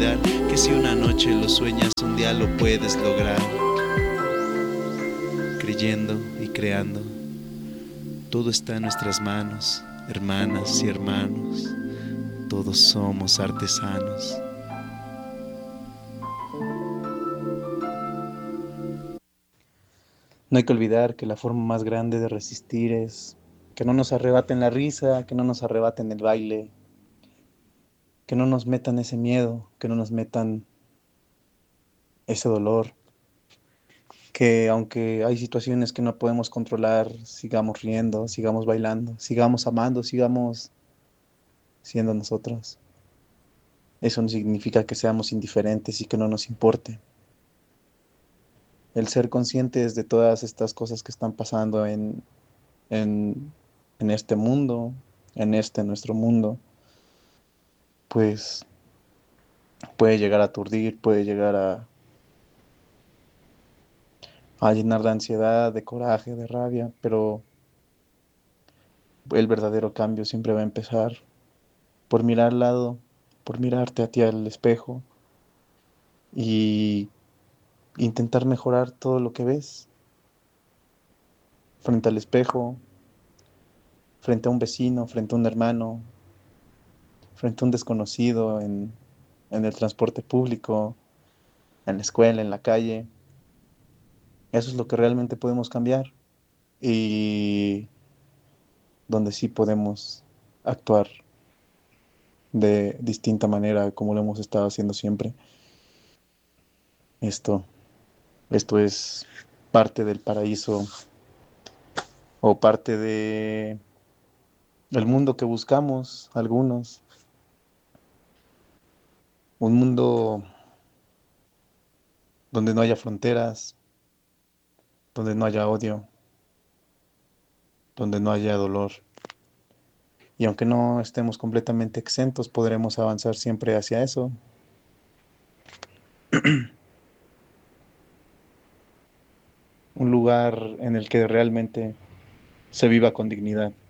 olvidar que si una noche lo sueñas, un día lo puedes lograr. Creyendo y creando, todo está en nuestras manos, hermanas y hermanos, todos somos artesanos. No hay que olvidar que la forma más grande de resistir es que no nos arrebaten la risa, que no nos arrebaten el baile, que no nos metan ese miedo, que no nos metan ese dolor, que aunque hay situaciones que no podemos controlar, sigamos riendo, sigamos bailando, sigamos amando, sigamos siendo nosotros. Eso no significa que seamos indiferentes y que no nos importe. El ser conscientes de todas estas cosas que están pasando en, en este mundo, en este nuestro mundo, pues puede llegar a aturdir, puede llegar a llenar de ansiedad, de coraje, de rabia, pero el verdadero cambio siempre va a empezar por mirar al lado, por mirarte a ti al espejo y intentar mejorar todo lo que ves frente al espejo, frente a un vecino, frente a un hermano, frente a un desconocido en el transporte público, en la escuela, en la calle. Eso es lo que realmente podemos cambiar y donde sí podemos actuar de distinta manera como lo hemos estado haciendo siempre. Esto, esto es parte del paraíso o parte de el mundo que buscamos algunos, un mundo donde no haya fronteras, donde no haya odio, donde no haya dolor. Y aunque no estemos completamente exentos, podremos avanzar siempre hacia eso. Un lugar en el que realmente se viva con dignidad.